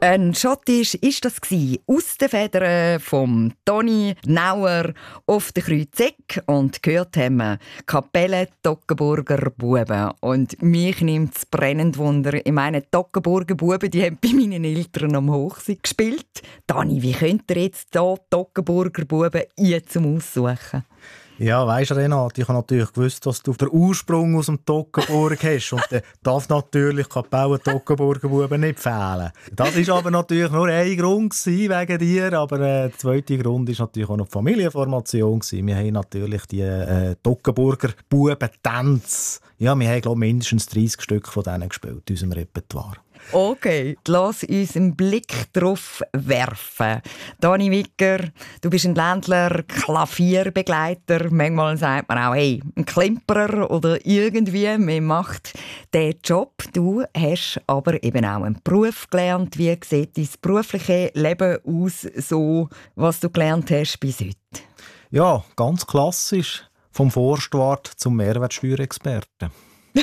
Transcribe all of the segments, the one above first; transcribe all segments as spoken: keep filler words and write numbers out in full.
Ein Schottisch war das gsi, aus den Federn von Toni Nauer auf den Kreuzeck und gehört haben wir Kapelle Toggenburger Buben. Und mich nimmt es brennend Wunder. Ich meine, Toggenburger Buben, die haben bei meinen Eltern am Hochsee gespielt. Toni, wie könnt ihr jetzt hier Toggenburger Buben zum Aussuchen? Ja, weisst Renat, ich habe natürlich gewusst, dass du den Ursprung aus dem Toggenburg hast. Und dann darf natürlich Kapelle Toggenburger Buben nicht fehlen. Das war aber natürlich nur ein Grund wegen dir. Aber äh, der zweite Grund war natürlich auch noch die Familienformation gewesen. Wir haben natürlich die äh, Toggenburger Buben-Tänze. Ja, wir haben, glaube ich, mindestens dreißig Stück von denen gespielt in unserem Repertoire. Okay, lass uns einen Blick drauf werfen. Dani Wicker, du bist ein Ländler, Klavierbegleiter. Manchmal sagt man auch, hey, ein Klimperer oder irgendwie. Man macht diesen Job. Du hast aber eben auch einen Beruf gelernt. Wie sieht dein berufliche Leben aus, so was du gelernt hast bis heute? Ja, ganz klassisch. Vom Forstwart zum Mehrwertsteuerexperten.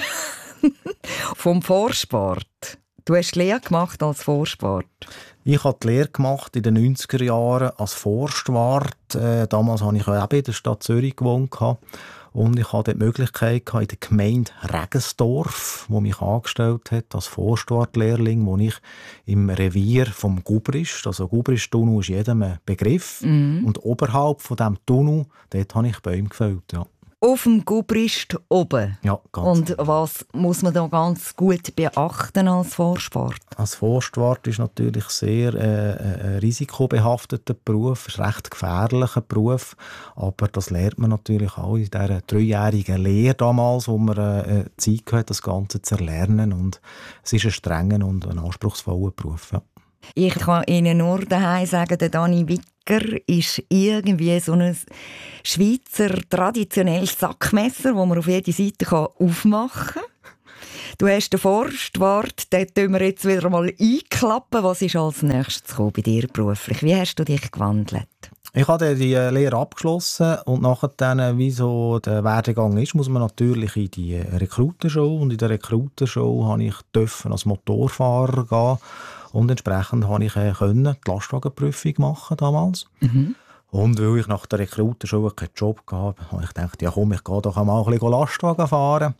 Vom Vorsport? Du hast die Lehre gemacht als Forstwart. Ich habe die Lehre gemacht in den neunziger Jahren als Forstwart. Äh, damals habe ich auch in der Stadt Zürich gewohnt. Und ich hatte die Möglichkeit in der Gemeinde Regensdorf, wo mich angestellt hat als Forstwartlehrling, wo ich im Revier vom Gubrist, also Gubrist-Tunnel ist jedem ein Begriff. Mhm. Und oberhalb von diesem Tunnel, dort habe ich Bäume gefällt, ja. Auf dem Gubrist oben? Ja, ganz Und genau. Was muss man da ganz gut beachten als Forstwart? Als Forstwart ist natürlich sehr äh, ein risikobehafteter Beruf, ein recht gefährlicher Beruf, aber das lernt man natürlich auch in dieser dreijährigen Lehre damals, wo man äh, Zeit hat, das Ganze zu erlernen, und es ist ein strenger und ein anspruchsvoller Beruf. Ja. Ich kann Ihnen nur daheim sagen, der Dani Wicker ist irgendwie so ein Schweizer traditionelles Sackmesser, das man auf jede Seite aufmachen kann. Du hast den Forstwart, den tun wir jetzt wieder mal einklappen. Was ist als nächstes gekommen bei dir beruflich? Wie hast du dich gewandelt? Ich habe die Lehre abgeschlossen und nachher, wie so der Werdegang ist, muss man natürlich in die Rekrutenshow. Und in der Rekrutenshow durfte ich als Motorfahrer gehen. Und entsprechend konnte ich äh, können, die Lastwagenprüfung machen damals. Mhm. Und weil ich nach der Rekrutenshow keinen Job hatte, habe ich gedacht, ja komm, ich gehe doch mal ein bisschen Lastwagen fahren.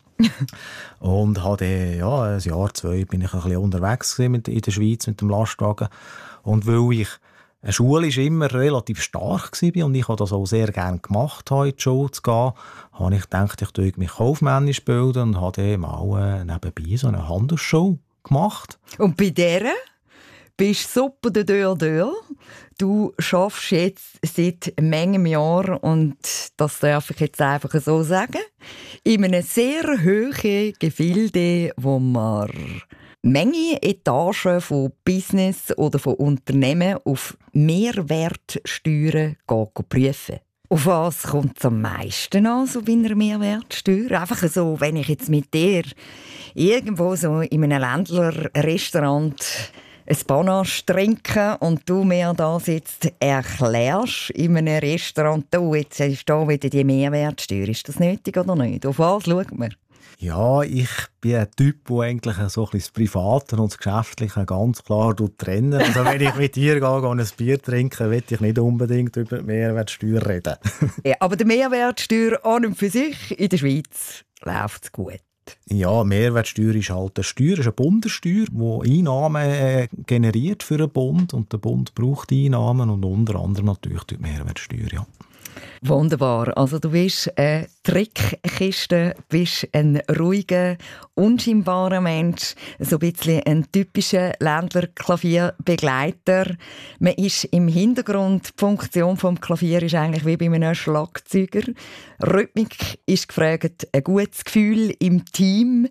Und habe dann, ja, ein Jahr, zwei bin ich ein bisschen unterwegs mit, in der Schweiz mit dem Lastwagen. Und weil ich eine Schule ist immer relativ stark war und ich habe das auch sehr gerne gemacht, in die Schule zu gehen, habe ich gedacht, ich bilde mich kaufmännisch bilden und habe dann mal äh, nebenbei so eine Handelsschule gemacht. Und bei der bist du super der Dörr Dörr. Du arbeitest jetzt seit manchem Jahr, und das darf ich jetzt einfach so sagen, in einem sehr hohen Gefilde, wo man Menge Etagen von Business oder von Unternehmen auf Mehrwertsteuern prüfen. Auf was kommt es am meisten an, so bei einer Mehrwertsteuer? Einfach so, wenn ich jetzt mit dir irgendwo so in einem Ländler-Restaurant ein Panache trinke und du mir das jetzt erklärst in einem Restaurant, oh, jetzt ist da wieder die Mehrwertsteuer. Ist das nötig oder nicht? Auf was schaut man? Ja, ich bin ein Typ, der eigentlich so ein bisschen das Private und das Geschäftliche ganz klar trennen. Also wenn ich mit dir gehe und ein Bier trinke, will ich nicht unbedingt über die Mehrwertsteuer reden. Ja, aber die Mehrwertsteuer an und für sich in der Schweiz läuft es gut. Ja, Mehrwertsteuer ist halt eine Steuer, ist eine Bundessteuer, die Einnahmen äh, generiert für den Bund. Und der Bund braucht Einnahmen und unter anderem natürlich die Mehrwertsteuer, ja. Wunderbar. Also du bist eine Trickkiste, bist ein ruhiger, unscheinbarer Mensch, so ein bisschen ein typischer Ländler-Klavierbegleiter. Man ist im Hintergrund, die Funktion des Klavier ist eigentlich wie bei einem Schlagzeuger. Rhythmik ist gefragt, ein gutes Gefühl im Team.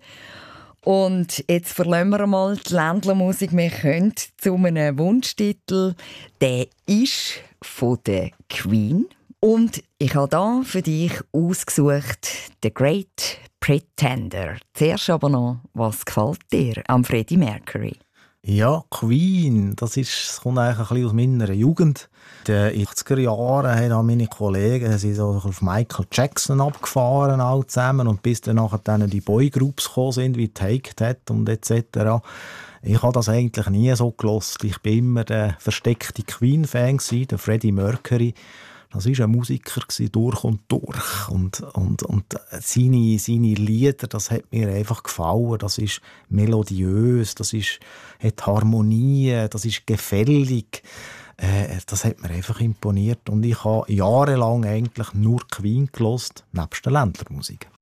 Und jetzt verlassen wir mal die Ländlermusik. Wir kommen zu einem Wunschtitel. Der ist von der Queen. Und ich habe hier für dich ausgesucht «The Great Pretender». Zuerst aber noch, was gefällt dir am Freddie Mercury? Ja, Queen, das, ist, das kommt eigentlich ein bisschen aus meiner Jugend. In den achtziger Jahren haben meine Kollegen sie so auf Michael Jackson abgefahren, alle zusammen, und bis dann nachher dann die Boygroups gekommen sind, wie Take That und et cetera. Ich habe das eigentlich nie so gehört. Ich bin immer der versteckte Queen-Fan gewesen, der Freddie Mercury. Das war ein Musiker gewesen, durch und durch. Und, und, und seine, seine Lieder, das hat mir einfach gefallen. Das ist melodiös, das ist, hat Harmonie, das ist gefällig. Äh, das hat mir einfach imponiert. Und ich habe jahrelang eigentlich nur Queen gehört, nebst der Ländlermusik.